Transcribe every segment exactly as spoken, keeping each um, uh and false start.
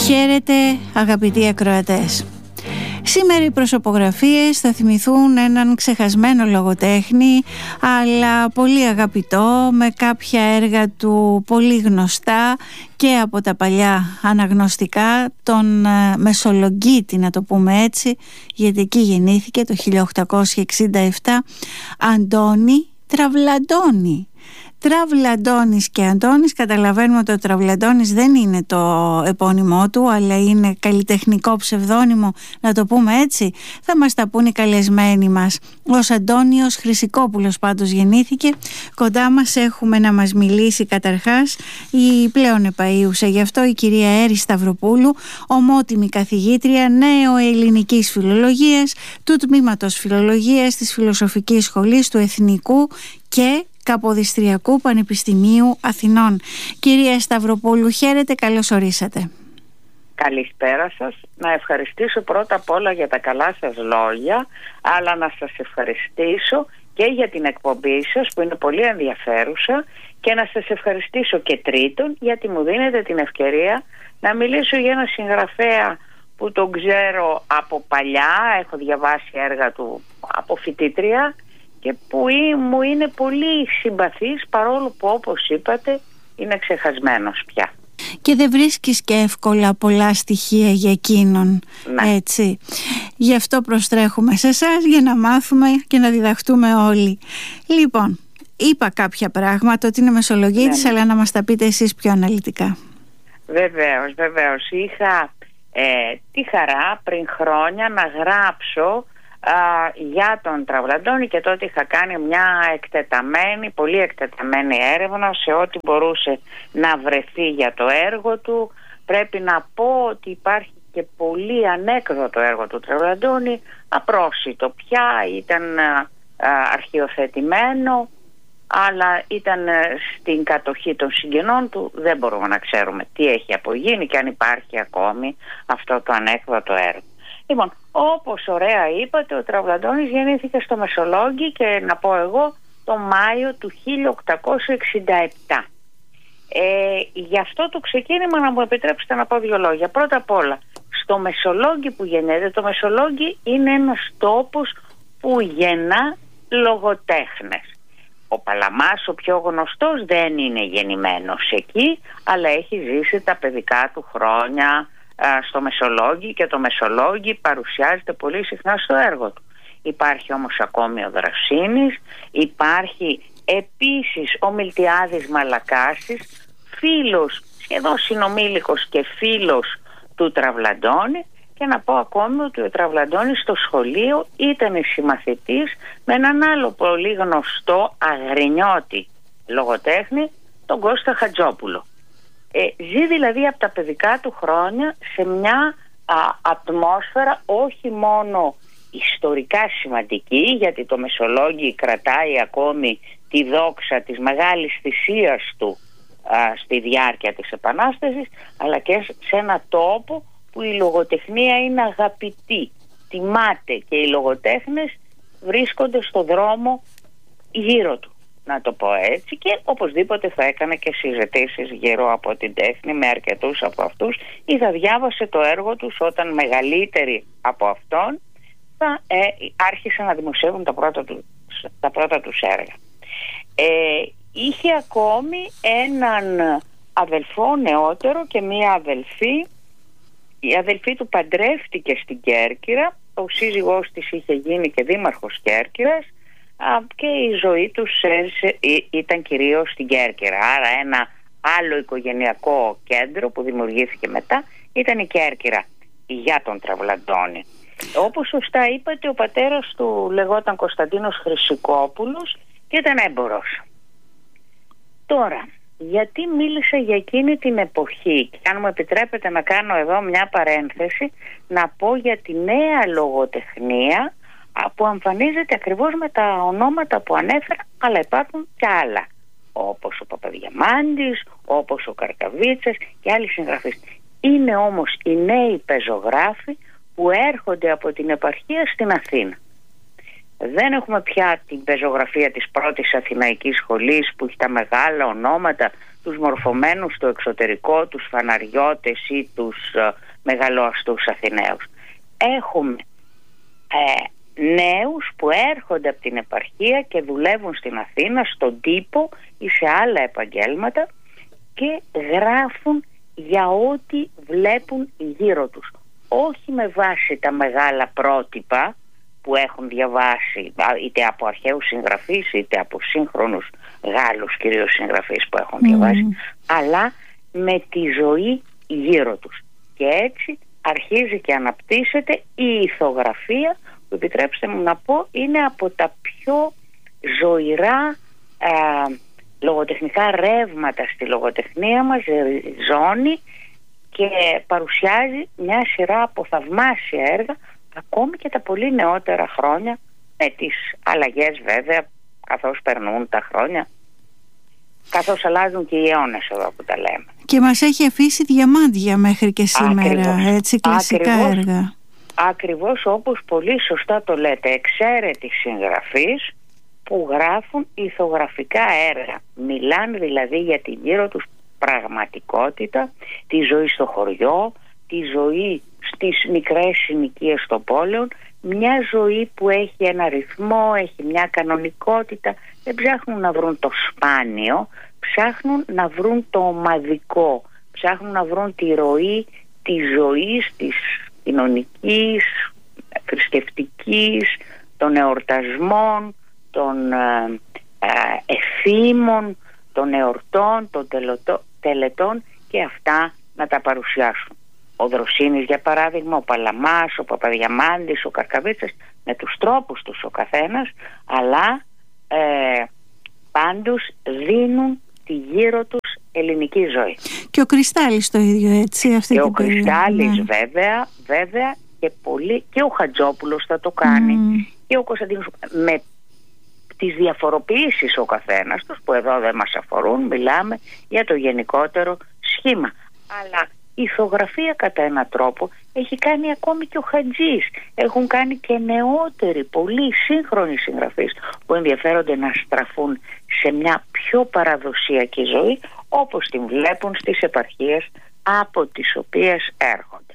Χαίρετε αγαπητοί ακροατές. Σήμερα οι προσωπογραφίες θα θυμηθούν έναν ξεχασμένο λογοτέχνη, αλλά πολύ αγαπητό, με κάποια έργα του πολύ γνωστά και από τα παλιά αναγνωστικά, τον Μεσολογγίτη, να το πούμε έτσι, γιατί εκεί γεννήθηκε το χίλια οκτακόσια εξήντα επτά, Αντώνη Τραβλαντώνη. Τραβλαντώνης και Αντώνης, καταλαβαίνουμε ότι ο Τραβλαντώνης δεν είναι το επώνυμό του, αλλά είναι καλλιτεχνικό ψευδώνυμο, να το πούμε έτσι. Θα μας τα πούν οι καλεσμένοι μας. Ως Αντώνιος Χρυσικόπουλος πάντως γεννήθηκε. Κοντά μας έχουμε να μας μιλήσει καταρχάς η πλέον επαΐουσα γι' αυτό η κυρία Έρη Σταυροπούλου, ομότιμη καθηγήτρια νέοελληνικής φιλολογίας του Τμήματος Φιλολογίας της Φιλοσοφικής Σχολής του Εθνικού και Καποδιστριακού Πανεπιστημίου Αθηνών. Κυρία Σταυροπούλου, χαίρετε, καλώς ορίσατε. Καλησπέρα σας. Να ευχαριστήσω πρώτα απ' όλα για τα καλά σας λόγια, αλλά να σας ευχαριστήσω και για την εκπομπή σας που είναι πολύ ενδιαφέρουσα, και να σας ευχαριστήσω και τρίτον γιατί μου δίνετε την ευκαιρία να μιλήσω για ένα συγγραφέα που τον ξέρω από παλιά, έχω διαβάσει έργα του από φοιτήτρια και που μου είναι πολύ συμπαθής, παρόλο που, όπως είπατε, είναι ξεχασμένος πια. Και δεν βρίσκεις και εύκολα πολλά στοιχεία για εκείνον, ναι. Έτσι. Γι' αυτό προστρέχουμε σε εσάς για να μάθουμε και να διδαχτούμε όλοι. Λοιπόν, είπα κάποια πράγματα ότι είναι Μεσολογγίτης, ναι, ναι. Αλλά να μας τα πείτε εσείς πιο αναλυτικά. Βεβαίως, βεβαίως. Είχα ε, τη χαρά πριν χρόνια να γράψω Uh, για τον Τραβλαντώνη, και τότε είχα κάνει μια εκτεταμένη, πολύ εκτεταμένη έρευνα σε ό,τι μπορούσε να βρεθεί για το έργο του. Πρέπει να πω ότι υπάρχει και πολύ ανέκδοτο έργο του Τραβλαντώνη, απρόσιτο πια, ήταν uh, uh, αρχιοθετημένο, αλλά ήταν uh, στην κατοχή των συγγενών του. Δεν μπορούμε να ξέρουμε τι έχει απογίνει και αν υπάρχει ακόμη αυτό το ανέκδοτο έργο. Λοιπόν, όπως ωραία είπατε, ο Τραβλαντώνης γεννήθηκε στο Μεσολόγγι, και να πω εγώ το Μάιο του χίλια οκτακόσια εξήντα επτά. Ε, γι' αυτό το ξεκίνημα να μου επιτρέψετε να πω δύο λόγια. Πρώτα απ' όλα, στο Μεσολόγγι που γεννιέται, το Μεσολόγγι είναι ένας τόπος που γεννά λογοτέχνες. Ο Παλαμάς, ο πιο γνωστός, δεν είναι γεννημένος εκεί, αλλά έχει ζήσει τα παιδικά του χρόνια στο Μεσολόγγι, και το Μεσολόγγι παρουσιάζεται πολύ συχνά στο έργο του. Υπάρχει όμως ακόμη ο Δρασίνης, υπάρχει επίσης ο Μιλτιάδης Μαλακάσης, φίλος, σχεδόν συνομήλικος και φίλος του Τραβλαντώνη, και να πω ακόμη ότι ο Τραβλαντώνης στο σχολείο ήταν συμμαθητής με έναν άλλο πολύ γνωστό αγρινιώτη λογοτέχνη, τον Κώστα Χατζόπουλο. Ε, ζει δηλαδή από τα παιδικά του χρόνια σε μια α, ατμόσφαιρα όχι μόνο ιστορικά σημαντική, γιατί το Μεσολόγγι κρατάει ακόμη τη δόξα της μεγάλης θυσίας του α, στη διάρκεια της Επανάστασης, αλλά και σε ένα τόπο που η λογοτεχνία είναι αγαπητή, τιμάται, και οι λογοτέχνες βρίσκονται στο δρόμο γύρω του, να το πω έτσι, και οπωσδήποτε θα έκανε και συζητήσεις γύρω από την τέχνη με αρκετούς από αυτούς, ή θα διάβασε το έργο τους όταν μεγαλύτεροι από αυτόν θα ε, άρχισαν να δημοσιεύουν τα πρώτα, του, τα πρώτα τους έργα. Ε, είχε ακόμη έναν αδελφό νεότερο και μία αδελφή. Η αδελφή του παντρεύτηκε στην Κέρκυρα, ο σύζυγός της είχε γίνει και δήμαρχος Κέρκυρας, και η ζωή τους ήταν κυρίως στην Κέρκυρα. Άρα ένα άλλο οικογενειακό κέντρο που δημιουργήθηκε μετά ήταν η Κέρκυρα για τον Τραβλαντώνη. Όπως σωστά είπατε, ο πατέρας του λεγόταν Κωνσταντίνος Χρυσικόπουλος και ήταν έμπορος. Τώρα, γιατί μίλησα για εκείνη την εποχή, και αν μου επιτρέπετε να κάνω εδώ μια παρένθεση, να πω για τη νέα λογοτεχνία που εμφανίζεται ακριβώς με τα ονόματα που ανέφερα, αλλά υπάρχουν και άλλα, όπως ο Παπαδιαμάντης, όπως ο Καρκαβίτσας και άλλοι συγγραφείς. Είναι όμως οι νέοι πεζογράφοι που έρχονται από την επαρχία στην Αθήνα. Δεν έχουμε πια την πεζογραφία της πρώτης Αθηναϊκής σχολής που έχει τα μεγάλα ονόματα, τους μορφωμένους στο εξωτερικό, τους φαναριώτες ή τους uh, μεγαλοαστούς Αθηναίους. Έχουμε ε, νέους που έρχονται από την επαρχία και δουλεύουν στην Αθήνα, στον τύπο ή σε άλλα επαγγέλματα και γράφουν για ό,τι βλέπουν γύρω τους. Όχι με βάση τα μεγάλα πρότυπα που έχουν διαβάσει είτε από αρχαίους συγγραφείς είτε από σύγχρονους Γάλλους κυρίως συγγραφείς που έχουν διαβάσει, mm. αλλά με τη ζωή γύρω τους. Και έτσι αρχίζει και αναπτύσσεται η ηθογραφία που, επιτρέψτε μου να πω, είναι από τα πιο ζωηρά ε, λογοτεχνικά ρεύματα στη λογοτεχνία μας, ζώνη και παρουσιάζει μια σειρά από θαυμάσια έργα ακόμη και τα πολύ νεότερα χρόνια, με τις αλλαγές βέβαια καθώς περνούν τα χρόνια, καθώς αλλάζουν και οι αιώνες εδώ που τα λέμε. Και μας έχει αφήσει διαμάντια μέχρι και σήμερα. Ακριβώς. Έτσι, κλασικά ακριβώς, έργα. Ακριβώς όπως πολύ σωστά το λέτε, εξαίρετοι συγγραφείς που γράφουν ηθογραφικά έργα. Μιλάνε δηλαδή για την γύρω τους πραγματικότητα, τη ζωή στο χωριό, τη ζωή στις μικρές συνοικίες των πόλεων, μια ζωή που έχει ένα ρυθμό, έχει μια κανονικότητα. Δεν ψάχνουν να βρουν το σπάνιο, ψάχνουν να βρουν το ομαδικό, ψάχνουν να βρουν τη ροή της ζωής, της κοινωνικής, θρησκευτικής, των εορτασμών, των ε, ε, εφήμων, των εορτών, των τελετών, τελετών και αυτά να τα παρουσιάσουν. Ο Δροσίνης για παράδειγμα, ο Παλαμάς, ο Παπαδιαμάντης, ο Καρκαβίτσας, με τους τρόπους τους ο καθένας, αλλά ε, πάντως δίνουν τη γύρω τους ελληνική ζωή. Και ο Κρυστάλλης το ίδιο, έτσι, αυτή και την ο Κρυστάλλης ναι. βέβαια, βέβαια και, πολύ, και ο Χατζόπουλος θα το κάνει mm. και ο Κωνσταντίνος, με τις διαφοροποιήσεις ο καθένας τους που εδώ δεν μας αφορούν, μιλάμε για το γενικότερο σχήμα. Αλλά η ηθογραφία κατά έναν τρόπο έχει κάνει ακόμη και ο Χατζής, έχουν κάνει και νεότεροι πολύ σύγχρονοι συγγραφείς που ενδιαφέρονται να στραφούν σε μια πιο παραδοσιακή ζωή όπως την βλέπουν στις επαρχίες από τις οποίες έρχονται.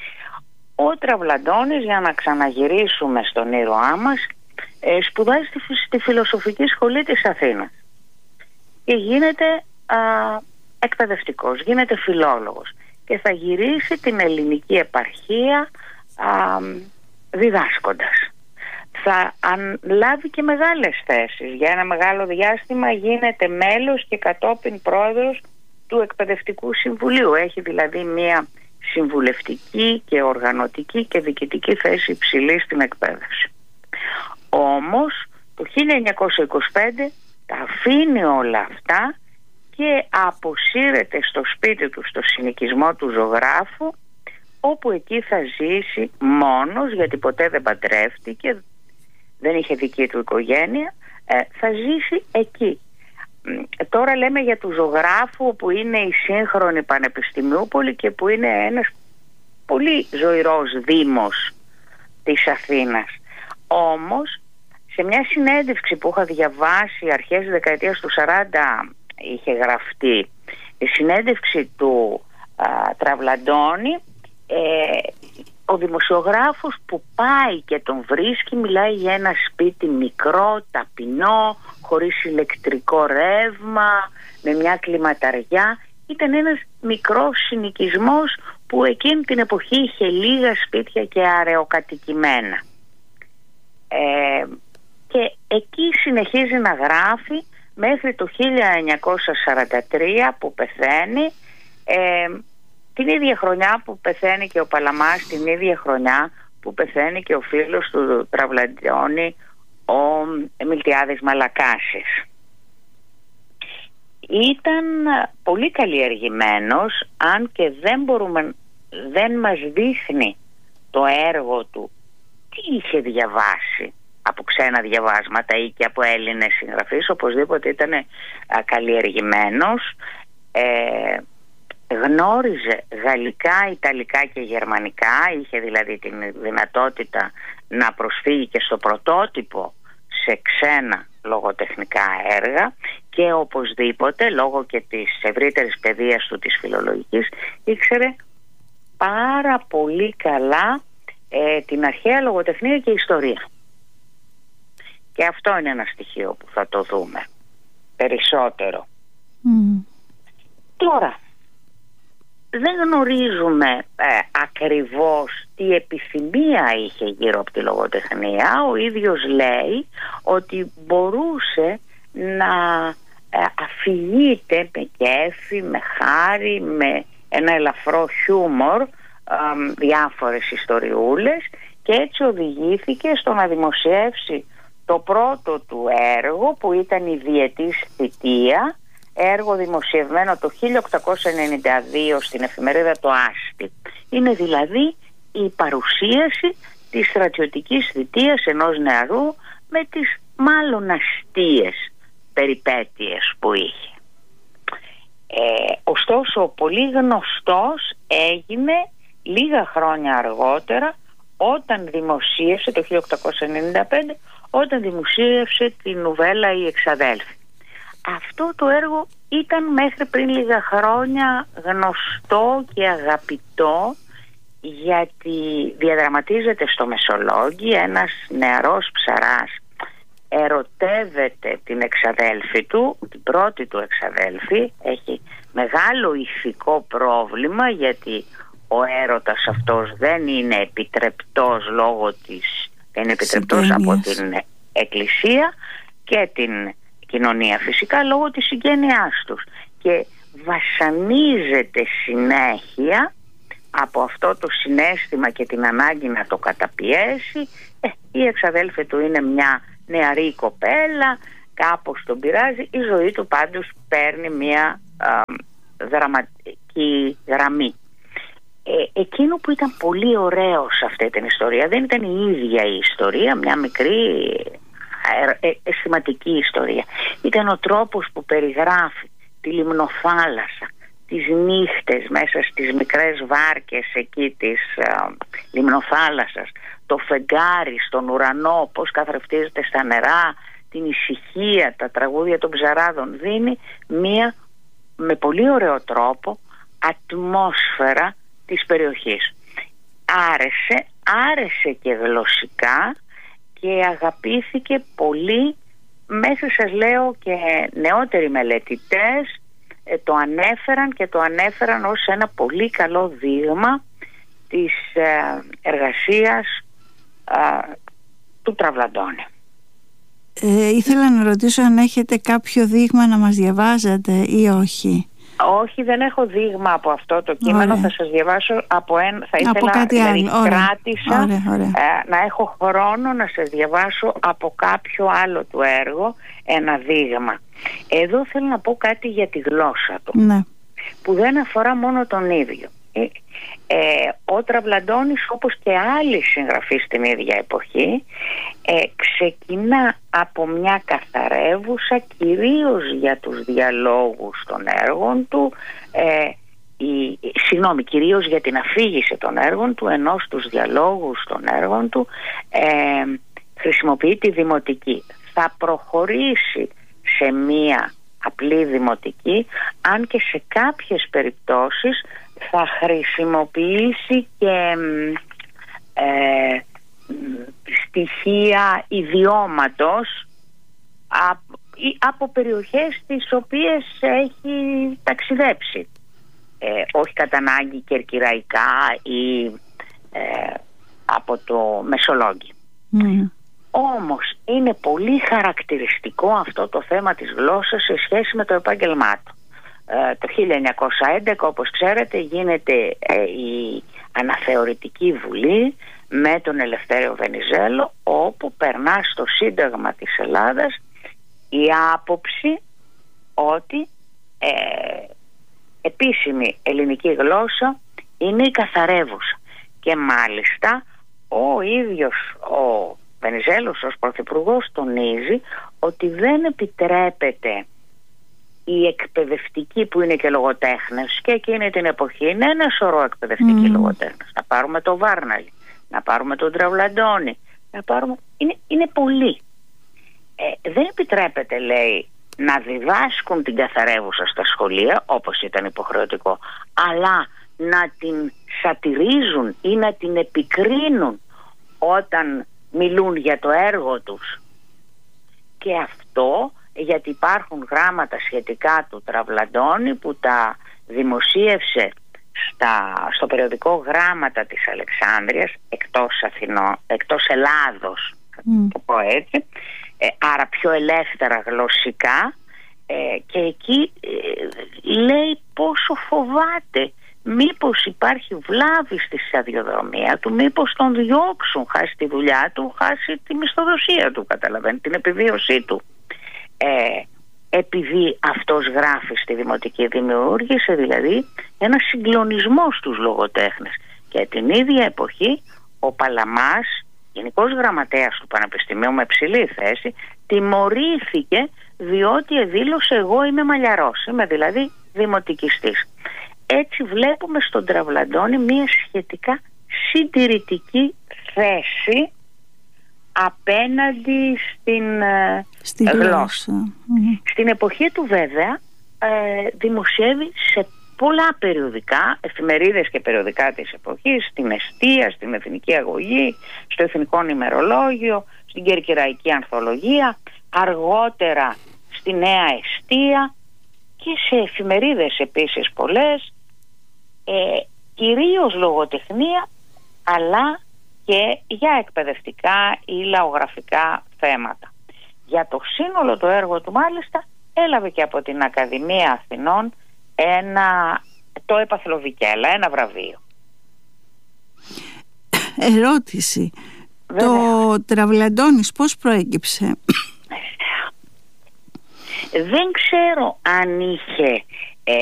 Ο Τραβλαντώνης, για να ξαναγυρίσουμε στον ήρωά μας, ε, σπουδάζει στη, στη Φιλοσοφική Σχολή της Αθήνας και γίνεται α, εκπαιδευτικός, γίνεται φιλόλογος και θα γυρίσει την ελληνική επαρχία α, διδάσκοντας. Θα λάβει και μεγάλες θέσεις. Για ένα μεγάλο διάστημα γίνεται μέλος και κατόπιν πρόεδρος του Εκπαιδευτικού Συμβουλίου. Έχει δηλαδή μια συμβουλευτική και οργανωτική και διοικητική θέση υψηλή στην εκπαίδευση. Όμως το χίλια εννιακόσια είκοσι πέντε τα αφήνει όλα αυτά και αποσύρεται στο σπίτι του, στο συνοικισμό του ζωγράφου, όπου εκεί θα ζήσει μόνος, γιατί ποτέ δεν παντρεύτηκε, δεν είχε δική του οικογένεια, ε, θα ζήσει εκεί. Τώρα λέμε για του ζωγράφου που είναι η σύγχρονη Πανεπιστημιούπολη και που είναι ένας πολύ ζωηρός δήμος της Αθήνας. Όμως σε μια συνέντευξη που είχα διαβάσει αρχές της δεκαετίας του σαράντα είχε γραφτεί, η συνέντευξη του α, Τραβλαντώνη, ε, ο δημοσιογράφος που πάει και τον βρίσκει μιλάει για ένα σπίτι μικρό, ταπεινό, χωρίς ηλεκτρικό ρεύμα, με μια κλιματαριά. Ήταν ένας μικρός συνοικισμός που εκείνη την εποχή είχε λίγα σπίτια και αραιοκατοικημένα. Ε, και εκεί συνεχίζει να γράφει μέχρι το χίλια εννιακόσια σαράντα τρία που πεθαίνει, ε, την ίδια χρονιά που πεθαίνει και ο Παλαμάς, την ίδια χρονιά που πεθαίνει και ο φίλος του Τραβλαντώνη, ο Μιλτιάδης Μαλακάσης. Ήταν πολύ καλλιεργημένος, αν και δεν μπορούμε, δεν μας δείχνει το έργο του τι είχε διαβάσει από ξένα διαβάσματα ή και από Έλληνες συγγραφείς. Οπωσδήποτε ήταν καλλιεργημένος, ε, γνώριζε γαλλικά, ιταλικά και γερμανικά, είχε δηλαδή την δυνατότητα να προσφύγει και στο πρωτότυπο σε ξένα λογοτεχνικά έργα και οπωσδήποτε λόγω και της ευρύτερης παιδείας του της φιλολογικής ήξερε πάρα πολύ καλά ε, την αρχαία λογοτεχνία και ιστορία. Και αυτό είναι ένα στοιχείο που θα το δούμε περισσότερο. Mm. Τώρα, δεν γνωρίζουμε ε, ακριβώς τι επιθυμία είχε γύρω από τη λογοτεχνία. Ο ίδιος λέει ότι μπορούσε να ε, αφηγείται με κέφι, με χάρη, με ένα ελαφρό χιούμορ ε, διάφορες ιστοριούλες και έτσι οδηγήθηκε στο να δημοσιεύσει το πρώτο του έργο που ήταν η Διετής Θητεία, έργο δημοσιευμένο το χίλια οκτακόσια ενενήντα δύο στην εφημερίδα Το Άστη. Είναι δηλαδή η παρουσίαση της στρατιωτικής θητείας ενός νεαρού με τις μάλλον αστείες περιπέτειες που είχε. Ε, ωστόσο πολύ γνωστός έγινε λίγα χρόνια αργότερα όταν δημοσίευσε το χίλια οκτακόσια ενενήντα πέντε όταν δημοσίευσε τη νουβέλα «Η Εξαδέλφη». Αυτό το έργο ήταν μέχρι πριν λίγα χρόνια γνωστό και αγαπητό γιατί διαδραματίζεται στο Μεσολόγγι. Ένας νεαρός ψαράς ερωτεύεται την εξαδέλφη του, την πρώτη του εξαδέλφη. Έχει μεγάλο ηθικό πρόβλημα γιατί ο έρωτας αυτός δεν είναι επιτρεπτός λόγω της, δεν είναι επιτρεπτός από την Εκκλησία και την κοινωνία φυσικά λόγω της συγγένειάς τους και βασανίζεται συνέχεια από αυτό το συναίσθημα και την ανάγκη να το καταπιέσει. ε, η εξαδέλφη του είναι μια νεαρή κοπέλα, κάπως τον πειράζει, η ζωή του πάντως παίρνει μια α, δραματική γραμμή. Ε, εκείνο που ήταν πολύ ωραίο σε αυτή την ιστορία δεν ήταν η ίδια η ιστορία, μια μικρή αισθηματική ιστορία. Ήταν ο τρόπος που περιγράφει τη λιμνοθάλασσα, τις νύχτες μέσα στις μικρές βάρκες εκεί της α, λιμνοθάλασσας, το φεγγάρι στον ουρανό, πώς καθρεφτίζεται στα νερά, την ησυχία, τα τραγούδια των ψαράδων. Δίνει μία με πολύ ωραίο τρόπο ατμόσφαιρα της περιοχής. Άρεσε, άρεσε και γλωσσικά και αγαπήθηκε πολύ. Μέχρι σας λέω και νεότεροι μελετητές ε, το ανέφεραν και το ανέφεραν ως ένα πολύ καλό δείγμα της ε, εργασίας ε, του Τραβλαντόνη. Ε, ήθελα να ρωτήσω αν έχετε κάποιο δείγμα να μας διαβάζατε ή όχι. Όχι, δεν έχω δείγμα από αυτό το κείμενο. Ωραία. Θα σας διαβάσω από ένα. Θα ήθελα, από κάτι δηλαδή, άλλο. κράτησα ωραία, ωραία. Ε, να έχω χρόνο να σας διαβάσω από κάποιο άλλο του έργο ένα δείγμα. Εδώ θέλω να πω κάτι για τη γλώσσα του, ναι, που δεν αφορά μόνο τον ίδιο. Ε, ε, ο Τραβλαντόνης, όπως και άλλοι συγγραφείς στην ίδια εποχή, ε, ξεκινά από μια καθαρεύουσα, κυρίως για τους διαλόγους των έργων του, ε, η, συγγνώμη, κυρίως για την αφήγηση των έργων του, ενώ στους διαλόγους των έργων του ε, χρησιμοποιεί τη δημοτική. Θα προχωρήσει σε μια απλή δημοτική, αν και σε κάποιες περιπτώσεις θα χρησιμοποιήσει και ε, στοιχεία ιδιώματος από, από περιοχές τις οποίες έχει ταξιδέψει. Ε, όχι κατά ανάγκη κερκυραϊκά ή ε, από το Μεσολόγγι. Mm. Όμως είναι πολύ χαρακτηριστικό αυτό το θέμα της γλώσσας σε σχέση με το επάγγελμά του. Ε, το χίλια εννιακόσια έντεκα, όπως ξέρετε, γίνεται ε, η αναθεωρητική βουλή με τον Ελευθέριο Βενιζέλο, όπου περνά στο Σύνταγμα της Ελλάδας η άποψη ότι ε, επίσημη ελληνική γλώσσα είναι η καθαρεύουσα. Και μάλιστα ο ίδιος ο Βενιζέλος ως πρωθυπουργός τονίζει ότι δεν επιτρέπεται οι εκπαιδευτικοί που είναι και λογοτέχνες, και εκείνη την εποχή είναι ένα σωρό εκπαιδευτικοί mm. λογοτέχνες. Να πάρουμε το Βάρναλη, να πάρουμε τον Τραβλαντόνη, να πάρουμε... είναι, είναι πολλοί. Ε, δεν επιτρέπεται, λέει, να διδάσκουν την καθαρεύουσα στα σχολεία, όπως ήταν υποχρεωτικό, αλλά να την σατυρίζουν ή να την επικρίνουν όταν μιλούν για το έργο τους. Και αυτό γιατί υπάρχουν γράμματα σχετικά του Τραβλαντόνη που τα δημοσίευσε στα, στο περιοδικό Γράμματα της Αλεξάνδρειας, εκτός, Αθηνό, εκτός Ελλάδος, mm. το πω έτσι, ε, άρα πιο ελεύθερα γλωσσικά, ε, και εκεί ε, λέει πόσο φοβάται μήπως υπάρχει βλάβη στη σταδιοδρομία του, μήπως τον διώξουν, χάσει τη δουλειά του, χάσει τη μισθοδοσία του, καταλαβαίνει, την επιβίωσή του. Ε, επειδή αυτός γράφει στη Δημοτική, δημιούργησε δηλαδή ένα συγκλονισμό στους λογοτέχνες. Και την ίδια εποχή ο Παλαμάς, γενικός γραμματέας του Πανεπιστημίου με ψηλή θέση, τιμωρήθηκε διότι δήλωσε εγώ είμαι μαλλιαρός, είμαι δηλαδή δημοτικιστής. Έτσι βλέπουμε στον Τραβλαντόνη μια σχετικά συντηρητική θέση απέναντι στην Στη γλώσσα. γλώσσα. Mm-hmm. Στην εποχή του βέβαια ε, δημοσιεύει σε πολλά περιοδικά, εφημερίδες και περιοδικά της εποχής, στην Εστία, στην Εθνική Αγωγή, στο Εθνικό Ημερολόγιο, στην Κερκυραϊκή Ανθολογία, αργότερα στη Νέα Εστία και σε εφημερίδες επίσης πολλές, ε, κυρίως λογοτεχνία, αλλά και για εκπαιδευτικά ή λαογραφικά θέματα. Για το σύνολο το έργο του μάλιστα έλαβε και από την Ακαδημία Αθηνών ένα, το Επαθλοβικέλα, ένα βραβείο. Ερώτηση. Βέβαια. Το Τραβλαντόνης πώς προέκυψε? Δεν ξέρω αν είχε ε,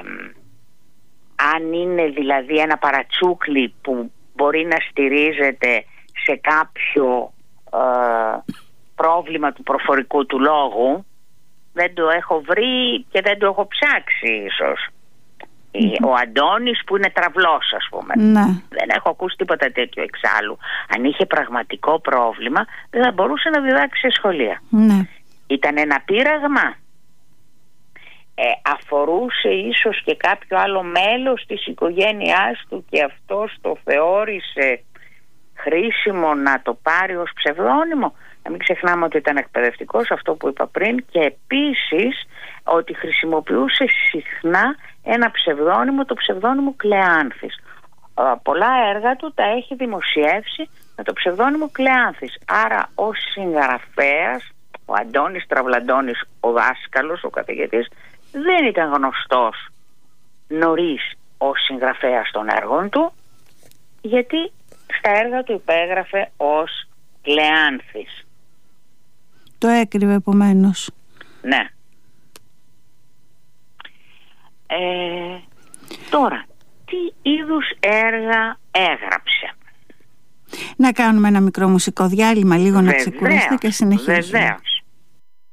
αν είναι δηλαδή ένα παρατσούκλι που μπορεί να στηρίζεται σε κάποιο ε, πρόβλημα του προφορικού του λόγου. Δεν το έχω βρει και δεν το έχω ψάξει ίσως. Mm-hmm. Ο Αντώνης που είναι τραυλός, ας πούμε. Mm-hmm. Δεν έχω ακούσει τίποτα τέτοιο εξάλλου. Αν είχε πραγματικό πρόβλημα δεν θα μπορούσε να διδάξει σε σχολεία. Mm-hmm. Ήταν ένα πείραγμα. Ε, αφορούσε ίσως και κάποιο άλλο μέλος της οικογένειάς του και αυτός το θεώρησε χρήσιμο να το πάρει ως ψευδώνυμο. Να μην ξεχνάμε ότι ήταν εκπαιδευτικός, αυτό που είπα πριν, και επίσης ότι χρησιμοποιούσε συχνά ένα ψευδώνυμο, το ψευδώνυμο Κλεάνθης. Ε, πολλά έργα του τα έχει δημοσιεύσει με το ψευδώνυμο Κλεάνθης. Άρα ως συγγραφέας, ο Αντώνης Τραβλαντόνης, ο δάσκαλος, ο καθηγητής, δεν ήταν γνωστός νωρίς ως συγγραφέας των έργων του, γιατί στα έργα του υπέγραφε ως Κλεάνθης. Το έκρυβε επομένως. Ναι. Ε, τώρα, τι είδους έργα έγραψε? Να κάνουμε ένα μικρό μουσικό διάλειμμα, λίγο βεβαίως, να ξεκουραστεί και συνεχίζουμε. Βεβαίως.